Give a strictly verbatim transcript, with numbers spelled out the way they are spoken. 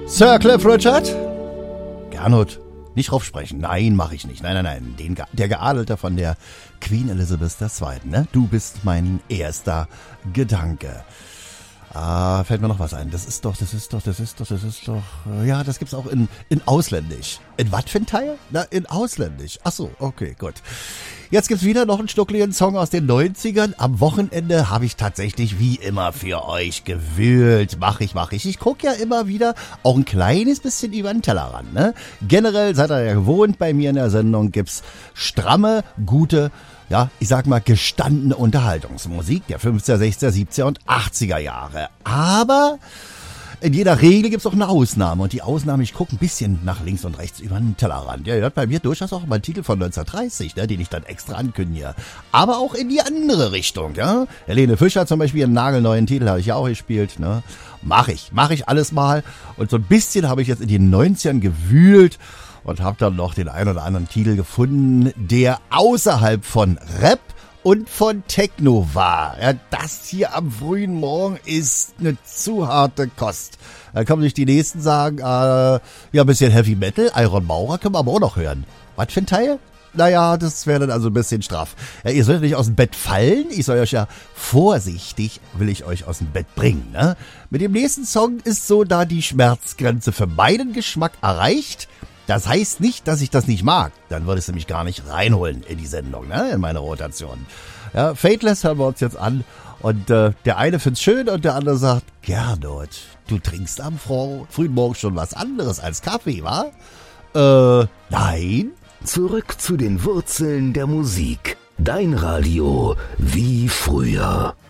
Sir Cliff Richard? Gernot, nicht raufsprechen. Nein, mache ich nicht. Nein, nein, nein. Den, der Geadelte von der Queen Elizabeth der Zweiten. Ne? Du bist mein erster Gedanke. Ah, fällt mir noch was ein. Das ist doch, das ist doch, das ist doch, das ist doch... Ja, das gibt's auch in, in Ausländisch. In was für ein Teil? Na, in Ausländisch. Ach so, okay, gut. Jetzt gibt's wieder noch einen schnuckligen Song aus den neunzigern. Am Wochenende habe ich tatsächlich wie immer für euch gewühlt. Mach ich, mach ich. Ich gucke ja immer wieder auch ein kleines bisschen über den Tellerrand. Ne? Generell, seid ihr ja gewohnt, bei mir in der Sendung gibt's stramme, gute, ja, ich sag mal gestandene Unterhaltungsmusik der fünfziger, sechziger, siebziger und achtziger Jahre. Aber in jeder Regel gibt's auch eine Ausnahme. Und die Ausnahme, ich gucke ein bisschen nach links und rechts über den Tellerrand. Ja, ihr hört bei mir durchaus auch mal einen Titel von neunzehnhundertdreißig, ne, den ich dann extra ankündige. Aber auch in die andere Richtung, ja. Helene Fischer zum Beispiel, einen nagelneuen Titel habe ich ja auch gespielt, ne. Mach ich, mach ich alles mal. Und so ein bisschen habe ich jetzt in den neunzigern gewühlt und habe dann noch den ein oder anderen Titel gefunden, der außerhalb von Rap und von Techno war. Ja, das hier am frühen Morgen ist eine zu harte Kost. Da kann man sich die nächsten sagen, äh, ja, ein bisschen Heavy Metal, Iron Maurer können wir aber auch noch hören. Was für ein Teil? Naja, das wäre dann also ein bisschen straff. Ja, ihr sollt nicht aus dem Bett fallen. Ich soll euch ja vorsichtig, will ich euch aus dem Bett bringen. Ne? Mit dem nächsten Song ist so da die Schmerzgrenze für meinen Geschmack erreicht. Das heißt nicht, dass ich das nicht mag. Dann würde ich es nämlich gar nicht reinholen in die Sendung, ne? In meine Rotation. Ja, Fateless hören wir uns jetzt an. Und äh, der eine find's schön und der andere sagt, Gernot, du trinkst am frühen Morgen schon was anderes als Kaffee, wa? Äh, nein. Zurück zu den Wurzeln der Musik. Dein Radio wie früher.